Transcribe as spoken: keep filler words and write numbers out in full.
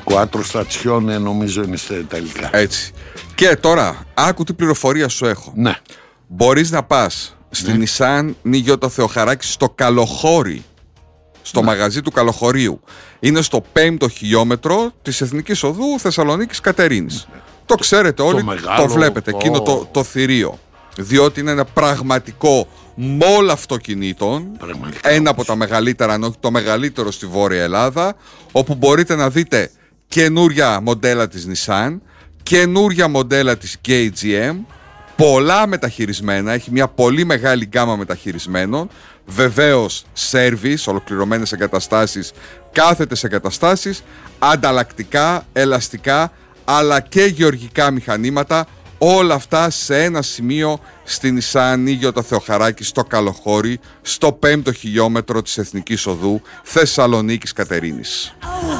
Quattro stazione νομίζω είναι στα Ιταλικά. Έτσι. Και τώρα, άκου τι πληροφορία σου έχω. Ναι. Μπορείς να πας στην Ναι. Nissan Νίγιο Θεοχαράκη στο Καλοχώρι. Στο Ναι. μαγαζί του Καλοχωρίου. Είναι στο πέμπτο χιλιόμετρο της Εθνικής Οδού Θεσσαλονίκης Κατερίνης. Ναι. Το ξέρετε όλοι, το, μεγάλο, το βλέπετε, το... εκείνο το, το θηρίο. Διότι είναι ένα πραγματικό μόλ αυτοκινήτων. Πραγματικά, ένα όμως. από τα μεγαλύτερα, αν όχι το μεγαλύτερο στη Βόρεια Ελλάδα. Όπου μπορείτε να δείτε καινούρια μοντέλα της Nissan, καινούρια μοντέλα της κέι τζι εμ, πολλά μεταχειρισμένα, έχει μια πολύ μεγάλη γκάμα μεταχειρισμένων, βεβαίως service, ολοκληρωμένες εγκαταστάσεις, κάθετες εγκαταστάσεις, ανταλλακτικά, ελαστικά, αλλά και γεωργικά μηχανήματα, όλα αυτά σε ένα σημείο στην Nissan Νίγιο Θεοχαράκη στο Καλοχώρι, στο πέμπτο χιλιόμετρο της Εθνικής Οδού Θεσσαλονίκης Κατερίνης.